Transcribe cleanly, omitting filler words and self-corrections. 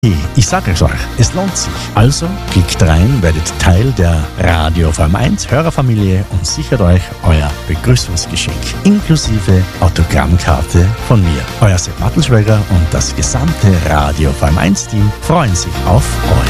Ich sage es euch, es lohnt sich. Also klickt rein, werdet Teil der Radio Vor allem 1 Hörerfamilie und sichert euch euer Begrüßungsgeschenk inklusive Autogrammkarte von mir. Euer Sepp Mattelschwelger und das gesamte Radio Vor allem 1 Team freuen sich auf euch.